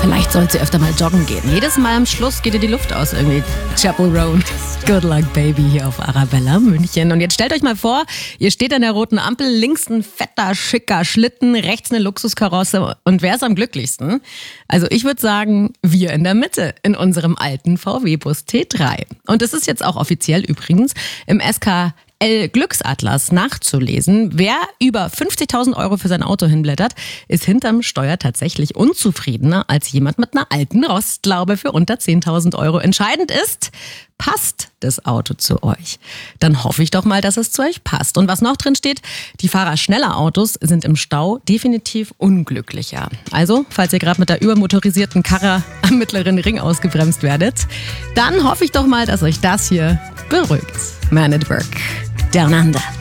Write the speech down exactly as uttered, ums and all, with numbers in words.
Vielleicht sollt ihr öfter mal joggen gehen. Jedes Mal am Schluss geht ihr die Luft aus irgendwie. Chapel Road. Good luck, baby, hier auf Arabella, München. Und jetzt stellt euch mal vor, ihr steht an der roten Ampel, links ein fetter, schicker Schlitten, rechts eine Luxuskarosse. Und wer ist am glücklichsten? Also ich würde sagen, wir in der Mitte, in unserem alten V W-Bus T drei. Und das ist jetzt auch offiziell übrigens im S K Glücksatlas nachzulesen. Wer über fünfzigtausend Euro für sein Auto hinblättert, ist hinterm Steuer tatsächlich unzufriedener als jemand mit einer alten Rostlaube für unter zehntausend Euro. Entscheidend ist, passt das Auto zu euch? Dann hoffe ich doch mal, dass es zu euch passt. Und was noch drin steht, die Fahrer schneller Autos sind im Stau definitiv unglücklicher. Also, falls ihr gerade mit der übermotorisierten Karre am mittleren Ring ausgebremst werdet, dann hoffe ich doch mal, dass euch das hier beruhigt. Man at Work. Down Under.